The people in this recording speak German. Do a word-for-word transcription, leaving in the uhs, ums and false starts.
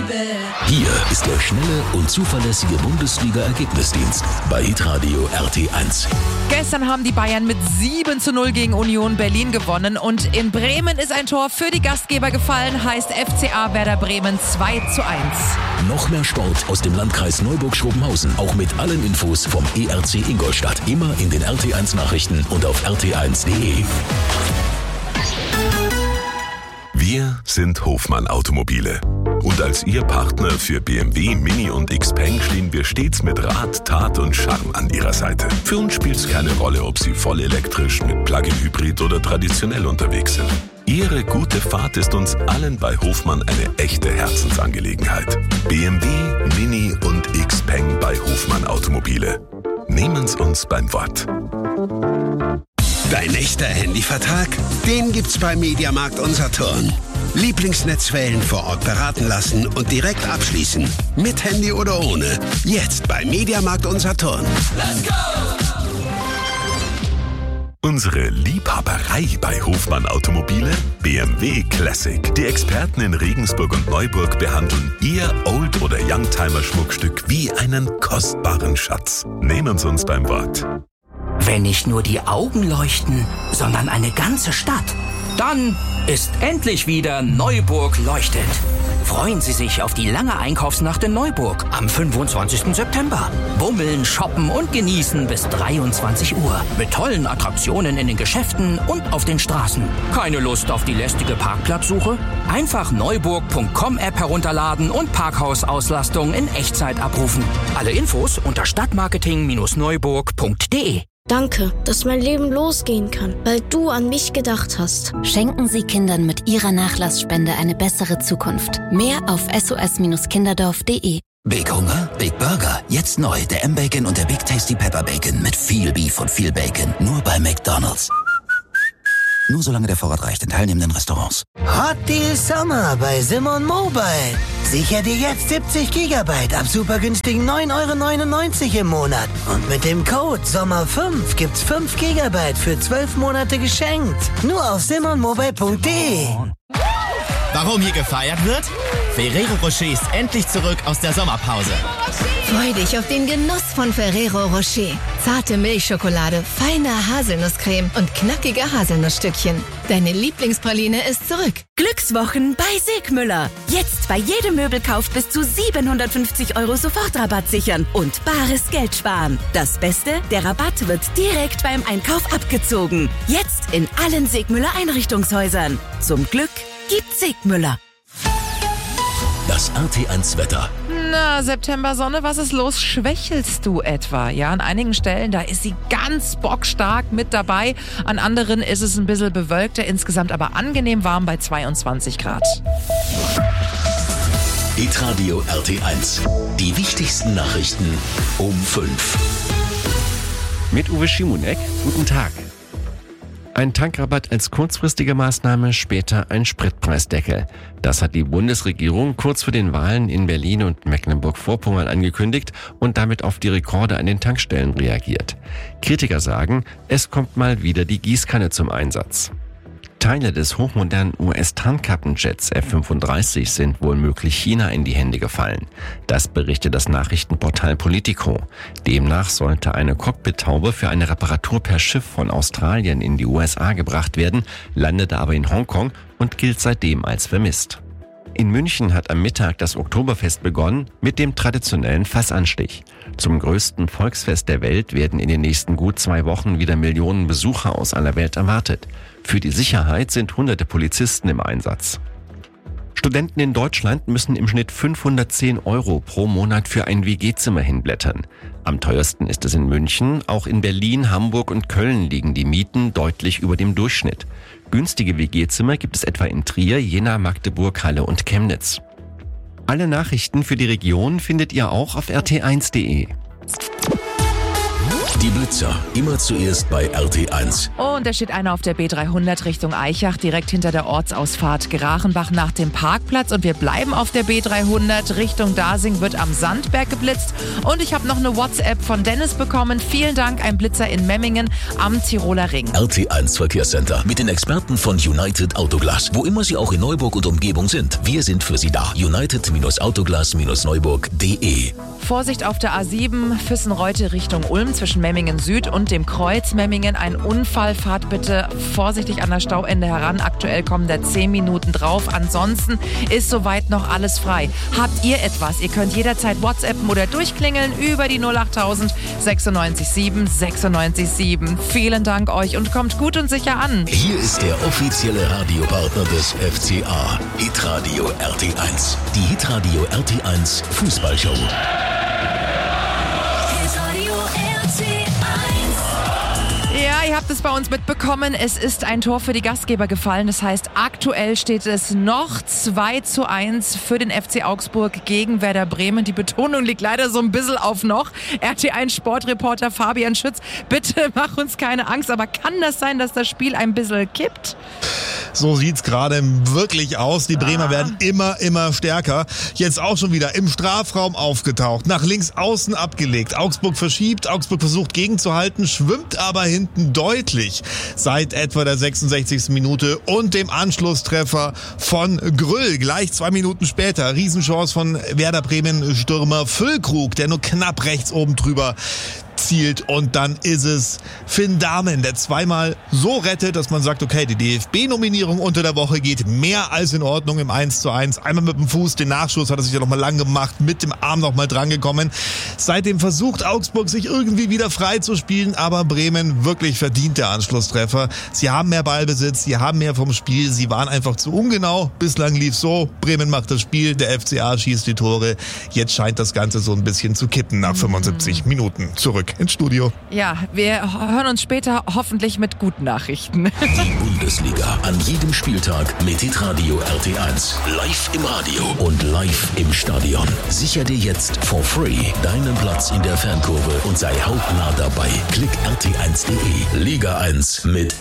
Hier ist der schnelle und zuverlässige Bundesliga-Ergebnisdienst bei Hitradio R T eins. Gestern haben die Bayern mit sieben zu null gegen Union Berlin gewonnen und in Bremen ist ein Tor für die Gastgeber gefallen, heißt F C A Werder Bremen zwei zu eins. Noch mehr Sport aus dem Landkreis Neuburg-Schrobenhausen, auch mit allen Infos vom E R C Ingolstadt. Immer in den R T eins Nachrichten und auf R T eins punkt de. Wir sind Hofmann Automobile. Und als Ihr Partner für B M W, Mini und Xpeng stehen wir stets mit Rat, Tat und Charme an Ihrer Seite. Für uns spielt es keine Rolle, ob Sie voll elektrisch, mit Plug-in-Hybrid oder traditionell unterwegs sind. Ihre gute Fahrt ist uns allen bei Hofmann eine echte Herzensangelegenheit. B M W, Mini und Xpeng bei Hofmann Automobile. Nehmen's uns beim Wort. Dein echter Handyvertrag? Den gibt's bei Mediamarkt Unsaturn. Lieblingsnetzwellen vor Ort beraten lassen und direkt abschließen. Mit Handy oder ohne. Jetzt bei Mediamarkt Unsaturn. Let's go! Unsere Liebhaberei bei Hofmann Automobile? B M W Classic. Die Experten in Regensburg und Neuburg behandeln Ihr Old- oder Youngtimer-Schmuckstück wie einen kostbaren Schatz. Nehmen Sie uns beim Wort. Wenn nicht nur die Augen leuchten, sondern eine ganze Stadt, dann ist endlich wieder Neuburg leuchtet. Freuen Sie sich auf die lange Einkaufsnacht in Neuburg am fünfundzwanzigsten September. Bummeln, shoppen und genießen bis dreiundzwanzig Uhr. Mit tollen Attraktionen in den Geschäften und auf den Straßen. Keine Lust auf die lästige Parkplatzsuche? Einfach neuburg punkt com App herunterladen und Parkhausauslastung in Echtzeit abrufen. Alle Infos unter stadtmarketing neuburg punkt de. Danke, dass mein Leben losgehen kann, weil du an mich gedacht hast. Schenken Sie Kindern mit Ihrer Nachlassspende eine bessere Zukunft. Mehr auf s o s kinderdorf punkt de. Big Hunger, Big Burger. Jetzt neu der M-Bacon und der Big Tasty Pepper Bacon mit viel Beef und viel Bacon. Nur bei McDonald's. Nur solange der Vorrat reicht in teilnehmenden Restaurants. Hot Deal Summer bei Simon Mobile. Sicher dir jetzt siebzig Gigabyte ab super günstigen neun Euro neunundneunzig im Monat. Und mit dem Code Sommer fünf gibt's fünf Gigabyte für zwölf Monate geschenkt. Nur auf simon mobile punkt de. Warum hier gefeiert wird? Ferrero Rocher ist endlich zurück aus der Sommerpause. Freu dich auf den Genuss von Ferrero Rocher. Zarte Milchschokolade, feine Haselnusscreme und knackige Haselnussstückchen. Deine Lieblingspraline ist zurück. Glückswochen bei Sigmüller. Jetzt bei jedem Möbelkauf bis zu siebenhundertfünfzig Euro Sofortrabatt sichern und bares Geld sparen. Das Beste, der Rabatt wird direkt beim Einkauf abgezogen. Jetzt in allen Sigmüller Einrichtungshäusern. Zum Glück gibt Sigmüller. Das R T eins Wetter. Na, September-Sonne, was ist los? Schwächelst du etwa? Ja, an einigen Stellen, da ist sie ganz bockstark mit dabei. An anderen ist es ein bisschen bewölkter, insgesamt aber angenehm warm bei zweiundzwanzig Grad. Hitradio R T eins. Die wichtigsten Nachrichten um fünf. Mit Uwe Schimonek, guten Tag. Ein Tankrabatt als kurzfristige Maßnahme, später ein Spritpreisdeckel. Das hat die Bundesregierung kurz vor den Wahlen in Berlin und Mecklenburg-Vorpommern angekündigt und damit auf die Rekorde an den Tankstellen reagiert. Kritiker sagen, es kommt mal wieder die Gießkanne zum Einsatz. Teile des hochmodernen U S-Tarnkappenjets F fünfunddreißig sind wohl möglich China in die Hände gefallen. Das berichtet das Nachrichtenportal Politico. Demnach sollte eine Cockpit-Taube für eine Reparatur per Schiff von Australien in die U S A gebracht werden, landete aber in Hongkong und gilt seitdem als vermisst. In München hat am Mittag das Oktoberfest begonnen mit dem traditionellen Fassanstich. Zum größten Volksfest der Welt werden in den nächsten gut zwei Wochen wieder Millionen Besucher aus aller Welt erwartet. Für die Sicherheit sind hunderte Polizisten im Einsatz. Studenten in Deutschland müssen im Schnitt fünfhundertzehn Euro pro Monat für ein W G-Zimmer hinblättern. Am teuersten ist es in München, auch in Berlin, Hamburg und Köln liegen die Mieten deutlich über dem Durchschnitt. Günstige W G-Zimmer gibt es etwa in Trier, Jena, Magdeburg, Halle und Chemnitz. Alle Nachrichten für die Region findet ihr auch auf r t eins punkt de. Die Blitzer, immer zuerst bei R T eins. Und da steht einer auf der B dreihundert Richtung Aichach, direkt hinter der Ortsausfahrt Grachenbach nach dem Parkplatz. Und wir bleiben auf der B dreihundert Richtung Dasing, wird am Sandberg geblitzt. Und ich habe noch eine WhatsApp von Dennis bekommen. Vielen Dank, ein Blitzer in Memmingen am Tiroler Ring. R T eins Verkehrscenter mit den Experten von United Autoglas. Wo immer Sie auch in Neuburg und Umgebung sind, wir sind für Sie da. United Autoglas Neuburg punkt de. Vorsicht auf der A sieben, Füssen-Reute Richtung Ulm zwischen Memmingen Süd und dem Kreuz Memmingen. Ein Unfall, fahrt bitte vorsichtig an das Stauende heran. Aktuell kommen da zehn Minuten drauf. Ansonsten ist soweit noch alles frei. Habt ihr etwas? Ihr könnt jederzeit WhatsAppen oder durchklingeln über die null achttausend sechsundneunzig sieben sechsundneunzig sieben. Vielen Dank euch und kommt gut und sicher an. Hier ist der offizielle Radiopartner des F C A. Hitradio R T eins. Die Hitradio R T eins Fußballshow. Ja, ihr habt es bei uns mitbekommen. Es ist ein Tor für die Gastgeber gefallen. Das heißt, aktuell steht es noch zwei zu eins für den F C Augsburg gegen Werder Bremen. Die Betonung liegt leider so ein bisschen auf noch. R T eins Sportreporter Fabian Schütz, bitte mach uns keine Angst. Aber kann das sein, dass das Spiel ein bisschen kippt? So sieht's gerade wirklich aus. Die Bremer ah. werden immer, immer stärker. Jetzt auch schon wieder im Strafraum aufgetaucht. Nach links außen abgelegt. Augsburg verschiebt. Augsburg versucht gegenzuhalten, schwimmt aber hinten deutlich seit etwa der sechsundsechzigsten Minute und dem Anschlusstreffer von Grüll. Gleich zwei Minuten später. Riesenchance von Werder Bremen Stürmer Füllkrug, der nur knapp rechts oben drüber zielt, und dann ist es Finn Dahmen, der zweimal so rettet, dass man sagt, okay, die D F B-Nominierung unter der Woche geht mehr als in Ordnung im eins zu eins. Einmal mit dem Fuß, den Nachschuss hat er sich ja nochmal lang gemacht, mit dem Arm nochmal drangekommen. Seitdem versucht Augsburg sich irgendwie wieder frei zu spielen, aber Bremen wirklich verdient der Anschlusstreffer. Sie haben mehr Ballbesitz, sie haben mehr vom Spiel, sie waren einfach zu ungenau. Bislang lief so, Bremen macht das Spiel, der F C A schießt die Tore. Jetzt scheint das Ganze so ein bisschen zu kippen nach fünfundsiebzig Minuten. Zurück ins Studio. Ja, wir hören uns später hoffentlich mit guten Nachrichten. Die Bundesliga an jedem Spieltag mit Hitradio R T eins. Live im Radio und live im Stadion. Sicher dir jetzt for free deinen Platz in der Fankurve und sei hautnah dabei. Klick R T eins punkt de. Liga eins mit